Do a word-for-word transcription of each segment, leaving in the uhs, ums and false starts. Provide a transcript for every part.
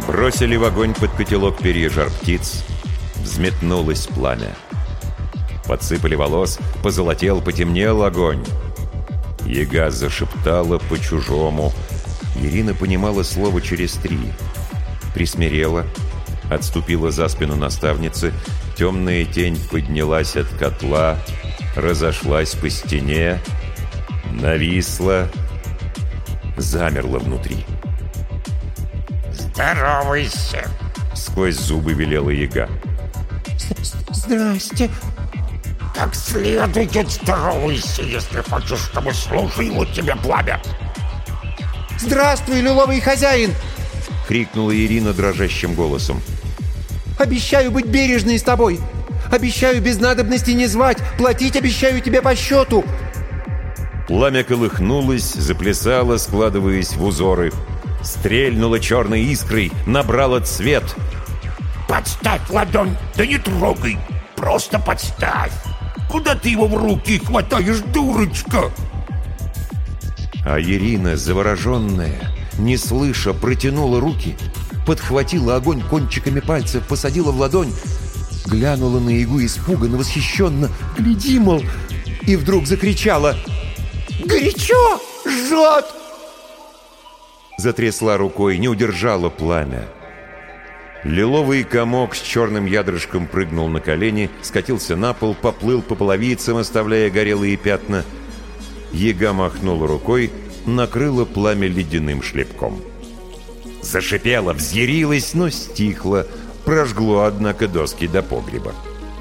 Бросили в огонь под котелок перья жар-птиц. Взметнулось пламя. Подсыпали волос, позолотел, потемнел огонь. Яга зашептала по-чужому. Ирина понимала слово через три. Присмирела, отступила за спину наставницы. Темная тень поднялась от котла, разошлась по стене, нависла, замерла внутри. «Здоровайся!» — сквозь зубы велела Яга. «Здрасте!» «Как следует здоровайся, если хочешь, чтобы служило тебе пламя!» «Здравствуй, лиловый хозяин!» — крикнула Ирина дрожащим голосом. «Обещаю быть бережной с тобой! Обещаю без надобности не звать! Платить обещаю тебе по счету!» Пламя колыхнулось, заплясало, складываясь в узоры. Стрельнуло черной искрой, набрало цвет. «Подставь ладонь, да не трогай! Просто подставь! Куда ты его в руки хватаешь, дурочка?» А Ирина, завороженная, не слыша, протянула руки, подхватила огонь кончиками пальцев, посадила в ладонь, глянула на Ягу испуганно, восхищенно. «Гляди, мол!» И вдруг закричала: «Горячо! Жжет!» Затрясла рукой, не удержала пламя. Лиловый комок с черным ядрышком прыгнул на колени, скатился на пол, поплыл по половицам, оставляя горелые пятна. Яга махнула рукой, накрыла пламя ледяным шлепком. Зашипела, взъярилась, но стихла, прожгло, однако, доски до погреба.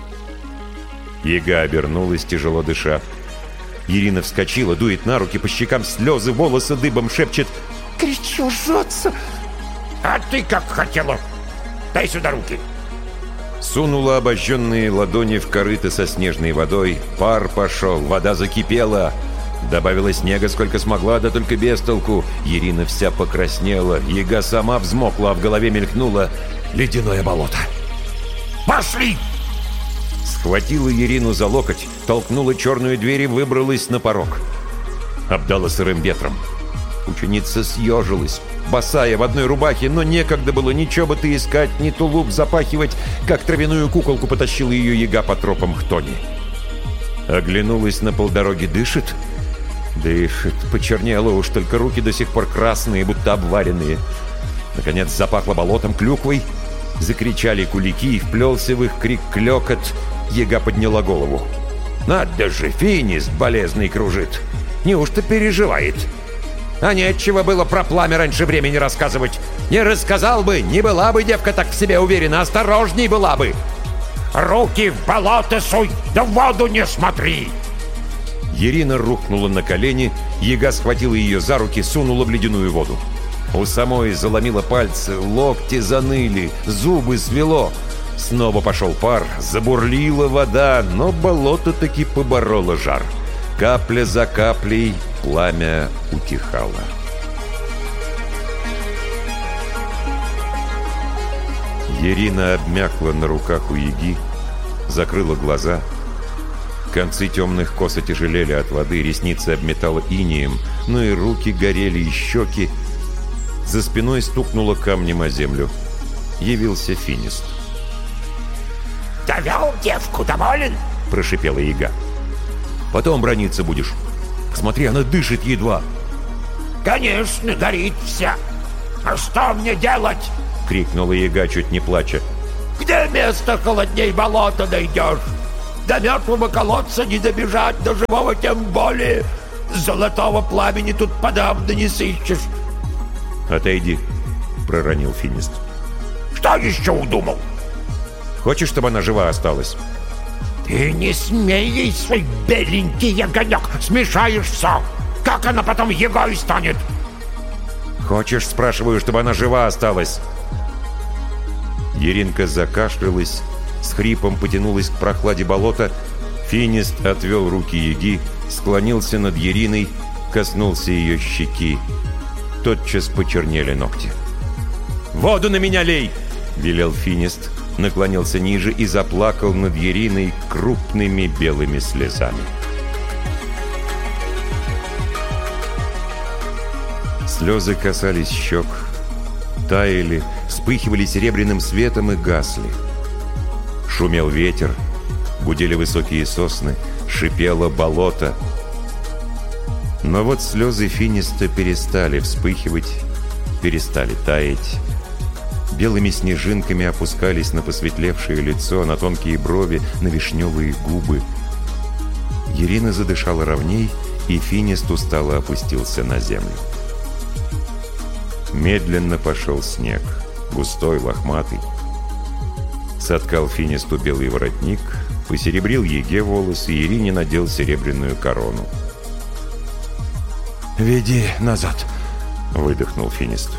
Яга обернулась, тяжело дыша. Ирина вскочила, дует на руки, по щекам слезы, волосы дыбом, шепчет: «Горячо, жжется!» «А ты как хотела! Дай сюда руки!» Сунула обожженные ладони в корыто со снежной водой. Пар пошел, вода закипела. Добавила снега сколько смогла, да только без толку. Ирина вся покраснела, Яга сама взмокла, а в голове мелькнуло ледяное болото. «Пошли!» Схватила Ирину за локоть, толкнула черную дверь и выбралась на порог. Обдала сырым ветром. Ученица съежилась, босая в одной рубахе, но некогда было ни чоботы искать, ни тулуп запахивать, как травяную куколку потащила ее Яга по тропам хтони. Оглянулась на полдороги, дышит? Дышит, почернела уж, только руки до сих пор красные, будто обваренные. Наконец запахло болотом, клюквой. Закричали кулики, и вплелся в их крик клёкот. Яга подняла голову. «Надо же, финист болезный кружит! Неужто переживает? А нечего было про пламя раньше времени рассказывать. Не рассказал бы, не была бы девка так в себе уверена, осторожней была бы!» «Руки в болото суй, да в воду не смотри!» Ирина рухнула на колени, Яга схватила ее за руки, сунула в ледяную воду. У самой заломила пальцы, локти заныли, зубы свело. Снова пошел пар, забурлила вода, но болото таки побороло жар. Капля за каплей пламя утихало. Ирина обмякла на руках у Яги, закрыла глаза. Концы темных кос отяжелели от воды, ресницы обметало инеем, но и руки горели, и щеки. За спиной стукнуло камнем о землю. Явился финист. «Довел девку, доволен?» — прошипела Яга. «Потом браниться будешь. Посмотри, она дышит едва». «Конечно, горит вся. А что мне делать?» — крикнула Яга, чуть не плача. «Где место холодней болота найдешь? До мертвого колодца не добежать, до живого тем более. Золотого пламени тут подавно не сыщешь». «Отойди», — проронил финист. «Что еще удумал?» «Хочешь, чтобы она жива осталась?» «Ты не смей ей свой беленький огонек, смешаешь все. Как она потом Ягой станет?» «Хочешь, спрашиваю, чтобы она жива осталась?» Иринка закашлялась, с хрипом потянулась к прохладе болота. Финист отвел руки Яги, склонился над Ириной, коснулся ее щеки. Тотчас почернели ногти. «Воду на меня лей!» — велел финист, наклонился ниже и заплакал над Ириной крупными белыми слезами. Слезы касались щек, таяли, вспыхивали серебряным светом и гасли. Шумел ветер, гудели высокие сосны, шипело болото. Но вот слезы Финиста перестали вспыхивать, перестали таять. Белыми снежинками опускались на посветлевшее лицо, на тонкие брови, на вишневые губы. Ирина задышала ровней, и Финист устало опустился на землю. Медленно пошел снег, густой, лохматый. Соткал Финисту белый воротник, посеребрил Еге волосы, и Ирине надел серебряную корону. «Веди назад», — выдохнул Финист.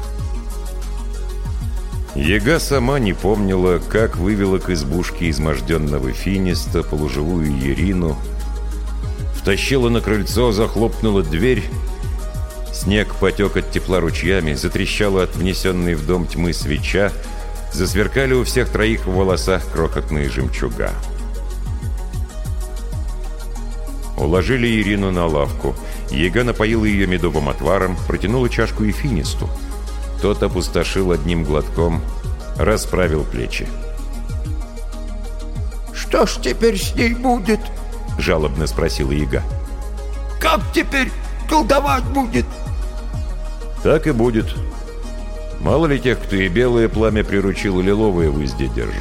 Ега сама не помнила, как вывела к избушке изможденного Финиста полуживую Ирину, втащила на крыльцо, захлопнула дверь. Снег потек от тепла ручьями, затрещала от внесенной в дом тьмы свеча, засверкали у всех троих в волосах крохотные жемчуга. Уложили Ирину на лавку. Ега напоила ее медовым отваром, протянула чашку и Финисту. Тот опустошил одним глотком, расправил плечи. «Что ж теперь с ней будет?» — жалобно спросила Ега. «Как теперь колдовать будет?» «Так и будет. Мало ли тех, кто и белое пламя приручил, и лиловое в узде держит».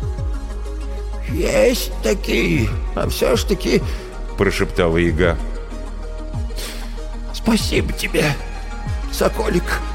«Есть такие, а все ж таки...» — прошептала Ега. «Спасибо тебе, соколик».